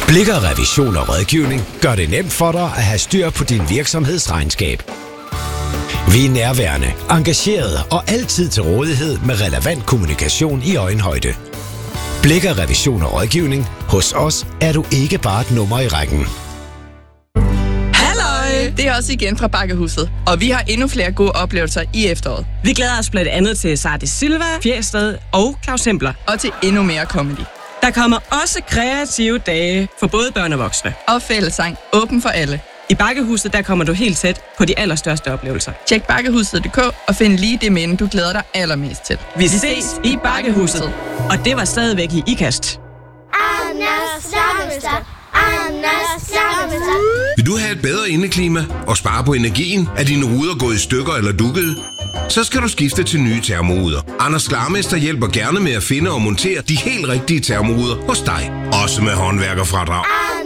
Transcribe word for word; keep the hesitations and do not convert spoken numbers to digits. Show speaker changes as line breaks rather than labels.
Blikker Revision og Rådgivning gør det nemt for dig at have styr på din virksomhedsregnskab. Vi er nærværende, engagerede og altid til rådighed med relevant kommunikation i øjenhøjde. Blikker Revision og Rådgivning. Hos os er du ikke bare et nummer i rækken.
Halløj! Det er også igen fra Bakkehuset, og vi har endnu flere gode oplevelser i efteråret.
Vi glæder os blandt andet til Sarte Silva, Fjersted og Claus Hempler.
Og til endnu mere comedy.
Der kommer også kreative dage for både børn og voksne.
Og fællessang åben for alle.
I Bakkehuset der kommer du helt tæt på de allerstørste oplevelser.
Tjek bakkehuset punktum d k og find lige det minde, du glæder dig allermest til.
Vi ses i Bakkehuset. Og det var stadigvæk i IKAST.
Vil du have et bedre indeklima og spare på energien? Er dine ruder gået i stykker eller dukket? Så skal du skifte til nye termoruder. Anders Glarmester hjælper gerne med at finde og montere de helt rigtige termoruder hos dig. Også med håndværkerfradrag.